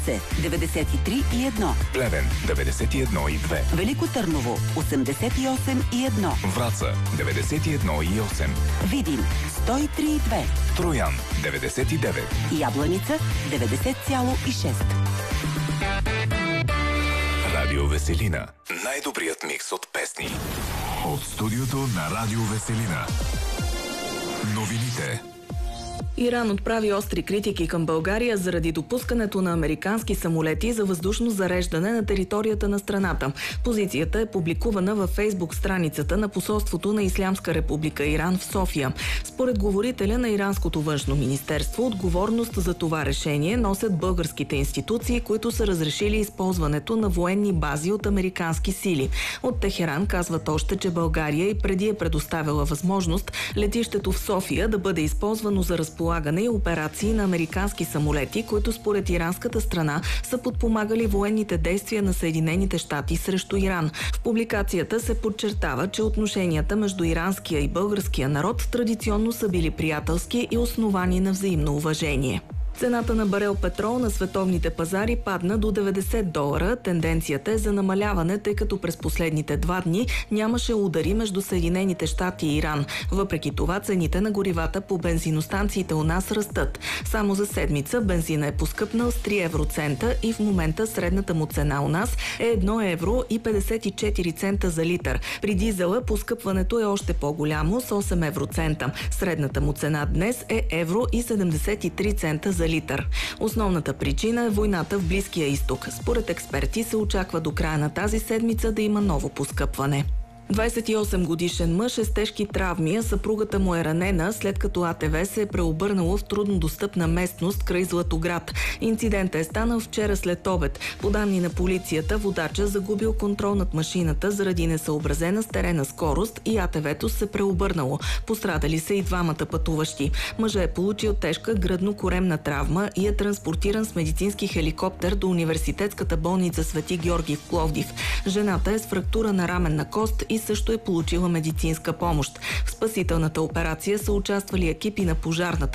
93,1. Плевен 91,2. Велико Търново 88,1. Враца 91,8. Видин 103,2. Троян 99. Ябланица 90,6. Радио Веселина. Най-добрият микс от песни. От студиото на Радио Веселина. Новините. Иран отправи остри критики към България заради допускането на американски самолети за въздушно зареждане на територията на страната. Позицията е публикувана във Фейсбук страницата на посолството на Ислямска република Иран в София. Според говорителя на Иранското външно министерство, отговорност за това решение носят българските институции, които са разрешили използването на военни бази от американски сили. От Техеран казват още, че България и преди е предоставила възможност летището в София да бъде използвано за разполагане и операции на американски самолети, които според иранската страна са подпомагали военните действия на Съединените щати срещу Иран. В публикацията се подчертава, че отношенията между иранския и българския народ традиционно са били приятелски и основани на взаимно уважение. Цената на барел петрол на световните пазари падна до $90. Тенденцията е за намаляване, тъй като през последните 2 дни нямаше удари между Съединените щати и Иран. Въпреки това, цените на горивата по бензиностанциите у нас растат. Само за седмица бензина е поскъпнал с 3 евроцента и в момента средната му цена у нас е 1 евро и 54 цента за литър. При дизела поскъпването е още по-голямо с 8 евроцента. Средната му цена днес е евро и 73 цента за литър. Основната причина е войната в Близкия изток. Според експерти се очаква до края на тази седмица да има ново поскъпване. 28-годишен мъж е с тежки травми, а съпругата му е ранена, след като АТВ се е преобърнало в труднодостъпна местност край Златоград. Инцидентът е станал вчера след обед. По данни на полицията, водача загубил контрол над машината заради несъобразена с терена скорост и АТВ-то се преобърнало. Пострадали са и двамата пътуващи. Мъжът е получил тежка гръдно-коремна травма и е транспортиран с медицински хеликоптер до университетската болница Свети Георги в Пловдив. Жената е с фрактура на раменна кост и също е получила медицинска помощ. В спасителната операция са участвали екипи на пожарната